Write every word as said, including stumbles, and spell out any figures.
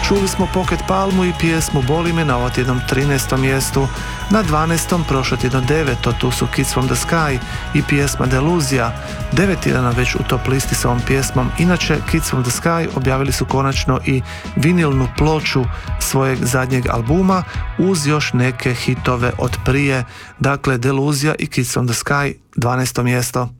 Čuli smo Pocket Palmu i pjesmu Boli me na ovo tjednom trinaestom mjestu. Na dvanaestom prošlo tjedno deveto, tu su Kids from the Sky i pjesma Deluzija. Devet tjedana već u top listi s ovom pjesmom. Inače, Kids from the Sky objavili su konačno i vinilnu ploču svojeg zadnjeg albuma uz još neke hitove od prije. Dakle, Deluzija i Kids from the Sky, dvanaesto mjesto.